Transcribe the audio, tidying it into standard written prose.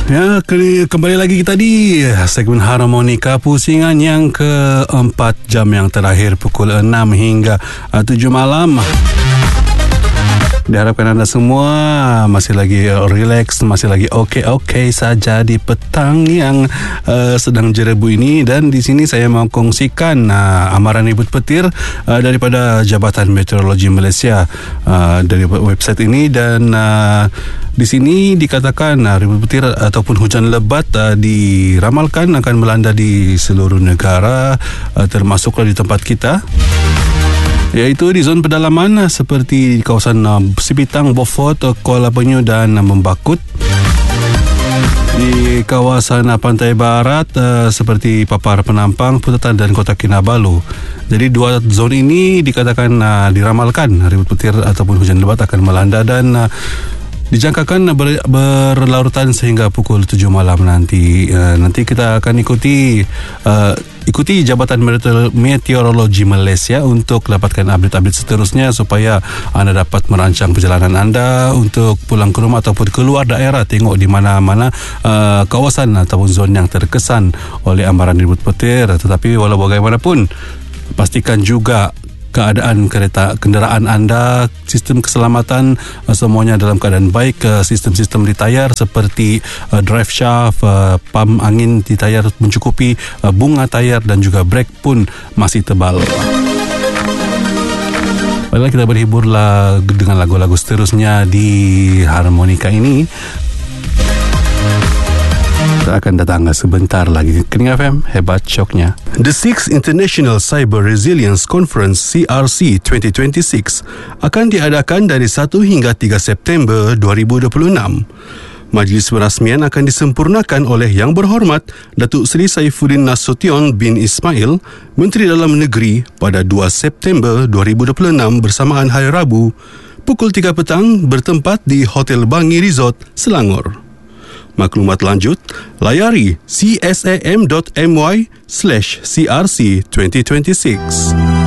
Ya, kembali lagi kita di segmen Harmonika, pusingan yang keempat, jam yang terakhir pukul 6 hingga 7 malam. Diharapkan anda semua masih lagi relax, masih lagi okey saja di petang yang sedang jerebu ini. Dan di sini saya mau kongsikan amaran ribut petir daripada Jabatan Meteorologi Malaysia dari website ini. Dan di sini dikatakan ribut petir ataupun hujan lebat diramalkan akan melanda di seluruh negara, termasuklah di tempat kita, iaitu di zon pedalaman seperti di kawasan Sipitang, Beaufort, Kuala Penyu dan Membakut. Di kawasan pantai barat seperti Papar Penampang, Putatan dan Kota Kinabalu. Jadi dua zon ini dikatakan diramalkan ribut petir ataupun hujan lebat akan melanda dan dijangkakan berlarutan sehingga pukul 7 malam nanti. Nanti kita akan ikuti Jabatan Meteorologi Malaysia untuk dapatkan update-update seterusnya supaya anda dapat merancang perjalanan anda untuk pulang ke rumah ataupun keluar daerah. Tengok di mana-mana kawasan ataupun zon yang terkesan oleh amaran ribut petir. Tetapi walau bagaimanapun, pastikan juga keadaan kenderaan anda, sistem keselamatan semuanya dalam keadaan baik. Sistem-sistem di tayar seperti drive shaft, pam angin di tayar mencukupi, bunga tayar dan juga brek pun masih tebal. Baiklah, kita berhiburlah dengan lagu-lagu seterusnya di Harmonika ini. Akan datang sebentar lagi. Kening FM, hebat syoknya. The 6th International Cyber Resilience Conference CRC 2026 akan diadakan dari 1 hingga 3 September 2026. Majlis perasmian akan disempurnakan oleh Yang Berhormat Datuk Seri Saifuddin Nasution bin Ismail, Menteri Dalam Negeri, pada 2 September 2026 bersamaan Hari Rabu pukul 3 petang bertempat di Hotel Bangi Resort, Selangor. Maklumat lanjut, layari csam.my/CRC 2026.